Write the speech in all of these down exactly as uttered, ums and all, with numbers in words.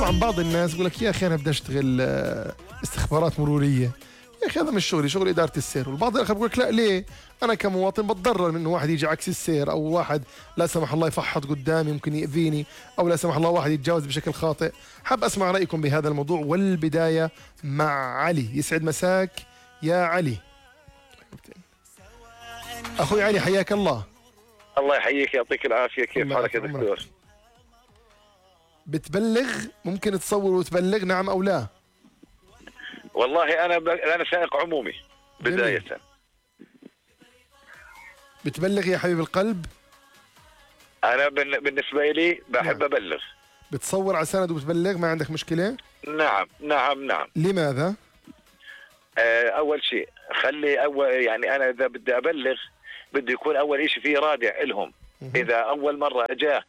طبعا بعض الناس يقول لك يا اخي انا بدي اشتغل آه، استخبارات مروريه، يا اخي هذا مش شغلي، شغل اداره السير. والبعض الاخر بيقول لك لا، ليه؟ انا كمواطن بتضرر من انه واحد يجي عكس السير، او واحد لا سمح الله يفحط قدامي ممكن ياذيني، او لا سمح الله واحد يتجاوز بشكل خاطئ. حاب اسمع رايكم بهذا الموضوع، والبدايه مع علي. يسعد مساك يا علي. اخوي علي حياك الله. الله يحييك يعطيك العافيه. كيف حالك يا دكتور؟ بتبلغ؟ ممكن تصور وتبلغ، نعم او لا؟ والله انا ب... انا سائق عمومي بدايه. جميل. بتبلغ يا حبيب القلب؟ انا بن... بالنسبه لي بحب نعم. ابلغ. بتصور على سند وبتبلغ، ما عندك مشكله؟ نعم نعم نعم. لماذا؟ آه اول شيء خلي اول يعني انا اذا بدي ابلغ بده يكون اول شيء في رادع لهم. اذا اول مره جاء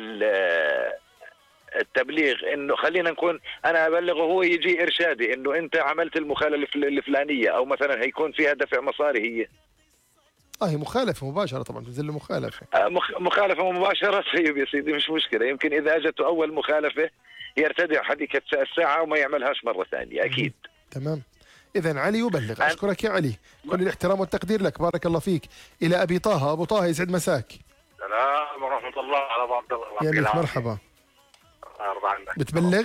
التبليغ انه خلينا نكون انا ابلغه هو يجي ارشادي انه انت عملت المخالفه الفلانيه، او مثلا هيكون فيها دفع مصاري. هي اه هي مخالفه مباشره طبعا، تنزل له مخالفه. آه مخ... مخالفه مباشره. طيب يا سيدي مش مشكله، يمكن اذا اجته اول مخالفه يرتدع حديقه الساعه وما يعملها مرة ثانية أكيد. تمام. إذا علي يبلغ. أشكرك يا علي، كل الاحترام والتقدير لك، بارك الله فيك. إلى أبي طه. أبو طه يسعد مساك. السلام ورحمة الله على أبو عبد الله. يا ليت مرحبا. الله يرضى عنك. بتبلغ؟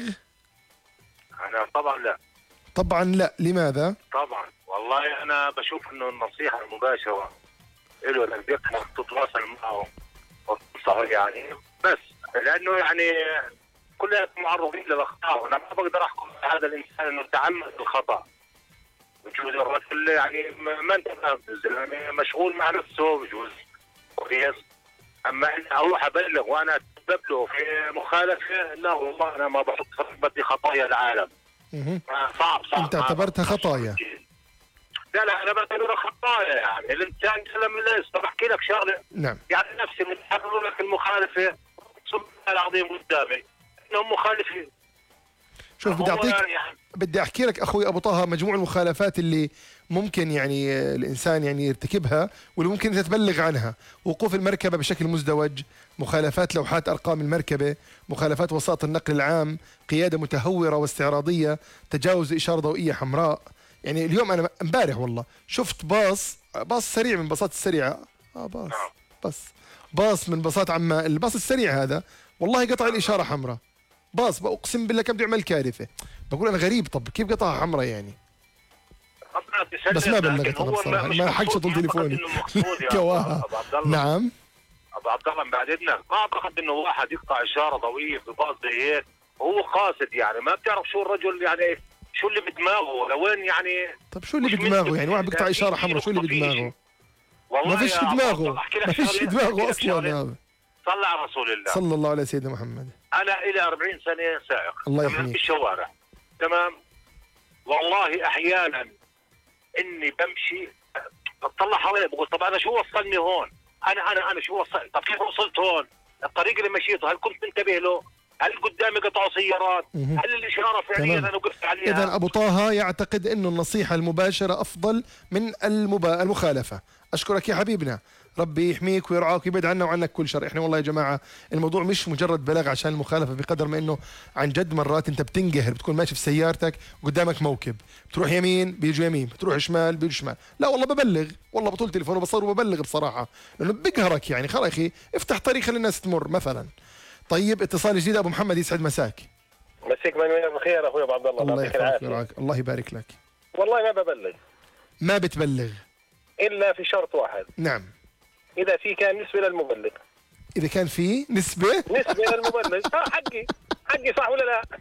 أنا طبعا لا. طبعا لا، لماذا؟ طبعا والله أنا بشوف إنه النصيحة المباشرة له انك بيقدر تتواصل معه وتنصحه يعني، بس لأنه يعني كلنا معرضين للأخطاء، وأنا ما بقدر أحكم على هذا الإنسان إنه تعمد الخطأ. بجوز الرجل يعني ما انتبه، الزلمه مشغول مع نفسه، بجوز كويس. اما اني اروح ابلغ وانا اتسبب له في مخالفه، لا والله انا ما بحط في رقبتي خطايا العالم. صعب صعب. انت اعتبرتها خطايا؟ لا لا انا بعتبرها خطايا. يعني الانسان سلم الله. طب احكي لك شغله. نعم. يعني نفسي من يحرروا لك المخالفه سبحان العظيم قدامي انهم مخالفين. شوف بدي اعطيك يعني بدي احكي لك اخوي ابو طه مجموع المخالفات اللي ممكن يعني الانسان يعني يرتكبها واللي ممكن تتبلغ عنها: وقوف المركبه بشكل مزدوج، مخالفات لوحات ارقام المركبه، مخالفات وسائط النقل العام، قياده متهوره واستعراضيه، تجاوز اشاره ضوئيه حمراء. يعني اليوم انا امبارح والله شفت باص باص سريع من باصات السريعه، اه باص بس باص من باصات عمان، الباص السريع هذا والله قطع الاشاره حمراء. باص بقسم بالله كم بده يعمل كارثه. بقول انا غريب، طب كيف قطعها حمراء يعني؟ بس ما بلغت انا بصراحه، ما حقش اطول تليفوني. كواها. نعم ابو عبد الله بعد اذنك، ما اعتقد انه واحد يقطع اشاره ضوئيه في باص زي هيك وهو قاصد. يعني ما بتعرف شو الرجل يعني شو اللي بدماغه لوين يعني. طب شو اللي بدماغه يعني؟ واحد بيقطع اشاره حمراء شو اللي بدماغه؟ ما فيش في دماغه، ما فيش في دماغه اصلا. هذا صلى على رسول الله صلى الله على سيدنا محمد. انا الى أربعين سنه سائق الله يحميك في الشوارع، تمام. والله احيانا اني بمشي بطلع حوالي بقول طب انا شو وصلني هون؟ انا انا انا شو وصل؟ طب كيف وصلت هون؟ الطريق اللي مشيته هل كنت منتبه له؟ هل قدامي قطعوا سيارات؟ هل الاشاره فعليا انا وقفت عليها؟ اذا ابو طه يعتقد انه النصيحه المباشره افضل من المبا... المخالفه. اشكرك يا حبيبنا، ربي يحميك ويرعاك ويبعد عنا وعنك كل شر. احنا والله يا جماعه الموضوع مش مجرد بلاغ عشان المخالفه، بقدر ما انه عن جد مرات انت بتنقهر، بتكون ماشي في سيارتك قدامك موكب، بتروح يمين بيجوا يمين، بتروح شمال بيجوا شمال، لا والله ببلغ، والله بطول تليفون وبصور وببلغ بصراحه، لانه بقهرك يعني. خلاص يا اخي افتح طريق خلي الناس تمر مثلا. طيب اتصال جديد. ابو محمد يسعد مساك. مسيك من وين بخير اخوي ابو عبد الله. الله يحفظك ويرعاك، الله يبارك لك. والله ما ببلغ. ما بتبلغ الا في شرط واحد. نعم. اذا في كان نسبه للمبلغ. اذا كان في نسبه نسبه للمبلغ اه حقي حقي صح ولا لا؟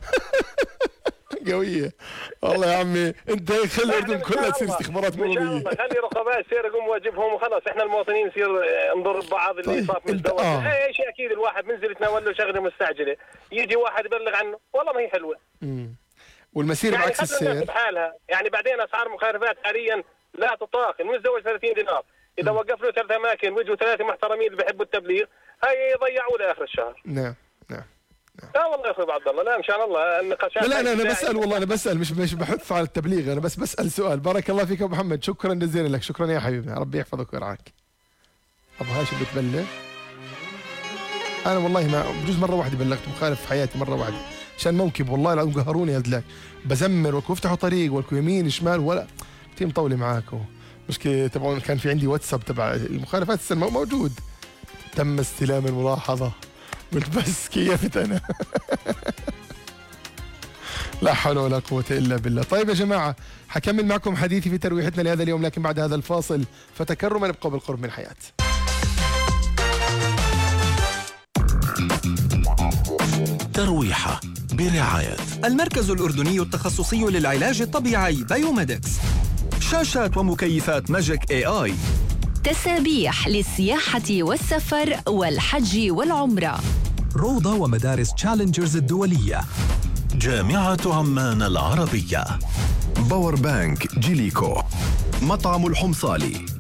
قويه والله يا عمي. انت خلي الاردن كلها تصير استخبارات مروريه. خلي رقباء السير يقوم واجبهم وخلاص. احنا المواطنين نصير نضر ببعض اللي صار من الدوله. آه. اي شيء اكيد الواحد منزل يتناول له شغله مستعجله، يجي واحد يبلغ عنه والله ما هي حلوه. امم والمسير يعني بعكس السير بحالها. يعني بعدين اسعار المخالفات حاليا لا تطاق. المتزوج ثلاثين دينار اذا وقف له ثلاث اماكن ويجوا ثلاثه محترمين اللي بيحبوا التبليغ، هاي يضيعوا لاخر الشهر. نعم نعم. لا والله يا اخوي عبد الله، لا ان شاء الله النقاشات. لا انا انا بسال والله، انا بسال مش مش بحث على التبليغ، انا بس بسال سؤال. بارك الله فيك ابو محمد، شكرا جزيلا لك. شكرا يا حبيبنا، ربي يحفظك ويرعاك. ابو هاشم بتبلغ؟ انا والله ما بجوز مره واحده بلغت مخالف في حياتي، مره واحده عشان موكب. والله العظيم قهروني يا ذلاك، بزمر ولكم افتحوا طريق ولكم يمين شمال ولا تي مطولة معاكم. مشكلة تبعون كان في عندي واتساب تبع المخالفات السنة موجود، تم استلام الملاحظة. قلت بس كيفت أنا لا حول ولا قوة إلا بالله. طيب يا جماعة، حكمل معكم حديثي في ترويحتنا لهذا اليوم، لكن بعد هذا الفاصل فتكرما نبقى بالقرب من الحياة. ترويحة برعاية المركز الأردني التخصصي للعلاج الطبيعي بايوميدكس. شاشات ومكيفات ماجيك اي اي. تسابيح للسياحة والسفر والحج والعمرة. روضة ومدارس تشالنجرز الدولية. جامعة عمان العربية. باور بانك جيليكو. مطعم الحمصالي.